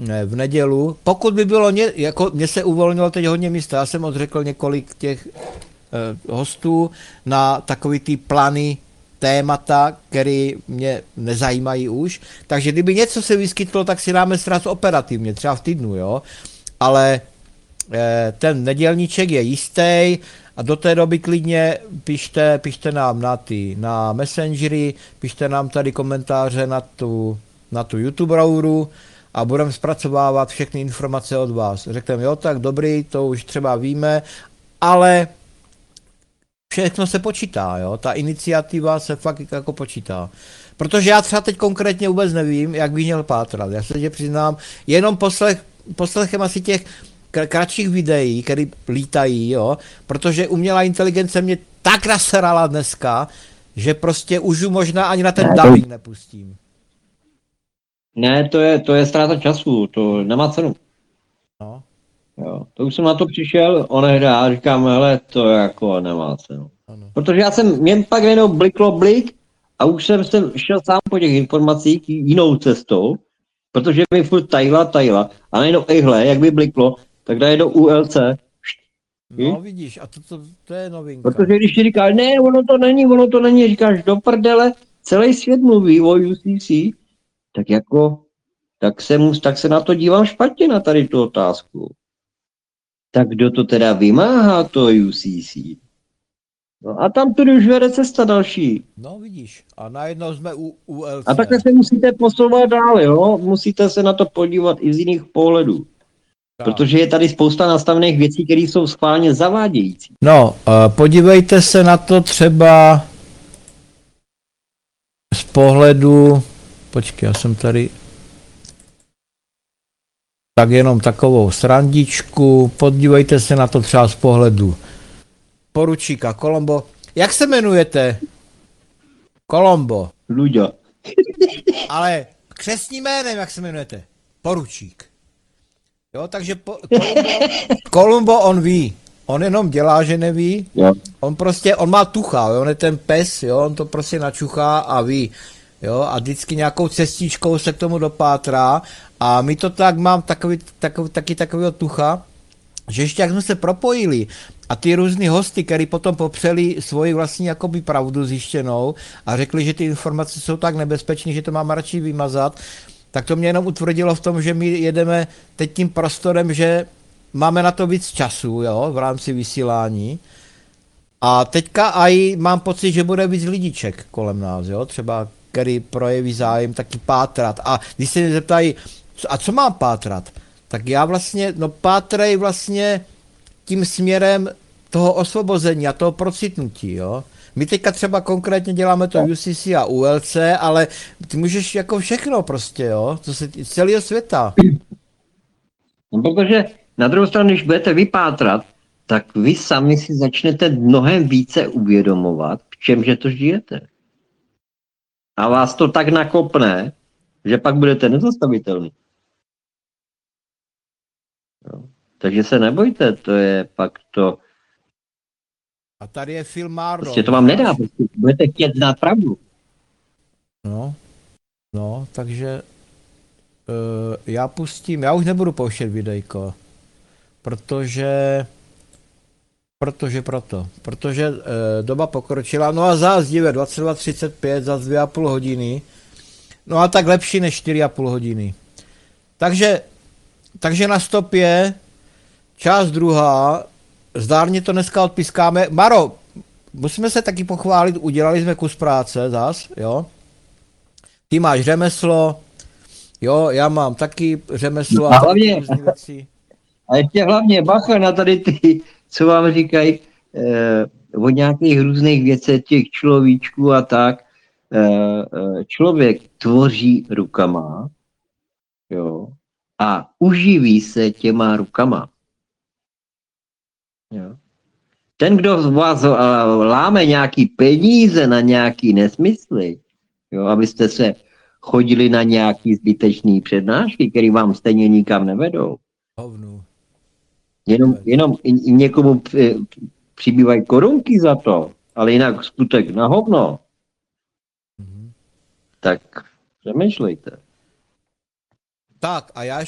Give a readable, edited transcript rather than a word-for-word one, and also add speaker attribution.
Speaker 1: v nedělu, pokud by bylo, jako mně se uvolnilo teď hodně místa, já jsem odřekl několik těch hostů na takový ty plany, témata, které mě nezajímají už, takže kdyby něco se vyskytlo, tak si dáme sraz operativně, třeba v týdnu, jo, ale ten nedělníček je jistý a do té doby klidně pište nám na Messengery, pište nám tady komentáře na tu YouTube rouru a budeme zpracovávat všechny informace od vás. Řekneme, jo, tak dobrý, to už třeba víme, ale všechno se počítá, jo, ta iniciativa se fakt jako počítá. Protože já třeba teď konkrétně vůbec nevím, jak bych měl pátrat. Já se tě přiznám, jenom poslechem asi těch kratších videí, které lítají, jo, protože umělá inteligence mě tak naserala dneska, že prostě už možná ani na ten dubbing nepustím.
Speaker 2: Ne, to je ztráta času, to nemá cenu.
Speaker 1: No.
Speaker 2: Jo, to už jsem na to přišel, onehda a říkám, hele, to jako nemá cenu.
Speaker 1: Ano.
Speaker 2: Protože mě pak jenom bliklo blik a už jsem šel sám po těch informacích jinou cestou, protože mi furt tajila a najednou ejhle, jak by bliklo, tak daje do ULC.
Speaker 1: No vidíš, a to je novinka.
Speaker 2: Protože když ti říkáš, ne, ono to není, říkáš, do prdele, celý svět mluví o UCC, tak jako, tak se na to dívám špatně na tady tu otázku. Tak kdo to teda vymáhá, to UCC? No a tam tudy už vede cesta další.
Speaker 1: No vidíš, a najednou jsme u ULC.
Speaker 2: A takhle se musíte posouvat dál, jo? Musíte se na to podívat i z jiných pohledů. Tak. Protože je tady spousta nastavených věcí, které jsou schválně zavádějící.
Speaker 1: No, podívejte se na to třeba z pohledu, počkej, já jsem tady tak jenom takovou srandičku, podívejte se na to třeba z pohledu poručíka Colombo. Jak se jmenujete? Colombo.
Speaker 2: Luďa.
Speaker 1: Ale křestním jménem, jak se jmenujete? Poručík. Jo, takže Colombo on ví. On jenom dělá, že neví.
Speaker 2: Jo.
Speaker 1: On má tucha, jo? On je ten pes, jo? On to prostě načuchá a ví. Jo, a vždycky nějakou cestičkou se k tomu dopátrá a my to tak mám taky takového tucha, že ještě jak jsme se propojili a ty různý hosty, který potom popřeli svoji vlastní jakoby pravdu zjištěnou a řekli, že ty informace jsou tak nebezpečné, že to mám radši vymazat, tak to mě jenom utvrdilo v tom, že my jedeme teď tím prostorem, že máme na to víc času, jo, v rámci vysílání. A teďka aj mám pocit, že bude víc lidiček kolem nás, jo, třeba který projeví zájem taky pátrat. A když se mě zeptají, a co mám pátrat? Tak já vlastně, pátrej vlastně tím směrem toho osvobození a toho procitnutí, jo. My teďka třeba konkrétně děláme to UCC a ULC, ale ty můžeš jako všechno prostě, jo, co se celého světa.
Speaker 2: No, protože na druhou stranu, když budete vypátrat, tak vy sami si začnete mnohem více uvědomovat, v čemže to žijete. A vás to tak nakopne, že pak budete nezastavitelný. Jo. Takže se nebojte, to je pak to...
Speaker 1: A tady je Phil Marlowe.
Speaker 2: Prostě to vám nedá, prostě budete chtět znát pravdu.
Speaker 1: No, takže já už nebudu pouštět videjko, protože doba pokročila, no a zás dive, 22:35, zás 2,5 hodiny, no a tak lepší než 4,5 hodiny. Takže na stopě, část druhá, zdárně to dneska odpískáme. Maro, musíme se taky pochválit, udělali jsme kus práce zás, jo. Ty máš řemeslo, jo, já mám taky řemeslo
Speaker 2: a hlavně, a ještě hlavně bacha na tady ty, co vám říkají, o nějakých různých věcech těch človíčků a tak. Člověk tvoří rukama, jo, a uživí se těma rukama. Jo. Ten, kdo z vás láme nějaký peníze na nějaký nesmysly, jo, abyste se chodili na nějaký zbytečný přednášky, které vám stejně nikam nevedou.
Speaker 1: Hovnu.
Speaker 2: Jenom někomu přibývají korunky za to, ale jinak skutek na hovno. Tak přemýšlejte.
Speaker 1: Tak a já